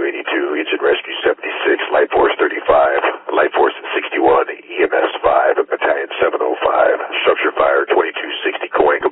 82, Engine Rescue 76, Light Force 35, Light Force 61, EMS 5, Battalion 705, Structure Fire 2260, Coango